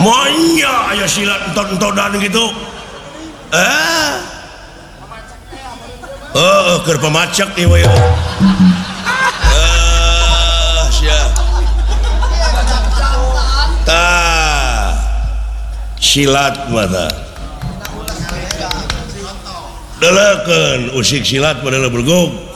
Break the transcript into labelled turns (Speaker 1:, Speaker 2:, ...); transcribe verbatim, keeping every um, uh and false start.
Speaker 1: Monya aya silat tontonan gitu. Eh. Heeh, keur pamacak ieu we. Eh, sia. Tah. Silat mah tah. Dalekeun usik silat padahal bergog.